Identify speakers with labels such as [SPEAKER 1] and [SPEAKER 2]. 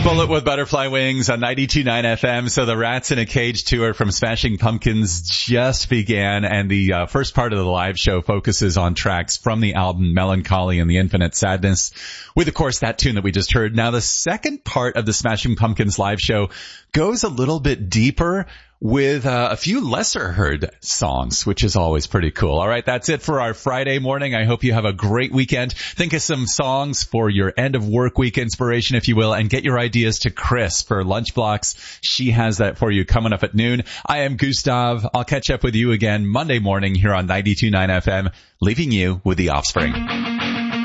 [SPEAKER 1] Bullet with Butterfly Wings on 92.9 FM. So the Rats in a Cage tour from Smashing Pumpkins just began, and the first part of the live show focuses on tracks from the album Melancholy and the Infinite Sadness, with, of course, that tune that we just heard. Now, the second part of the Smashing Pumpkins live show goes a little bit deeper with a few lesser heard songs, which is always pretty cool. All right, that's it for our Friday morning. I hope you have a great weekend. Think of some songs for your end of work week inspiration, if you will, and get your ideas to Chris for lunch blocks. She has that for you coming up at noon. I am Gustav. I'll catch up with you again Monday morning here on 92.9 FM, leaving you with The Offspring.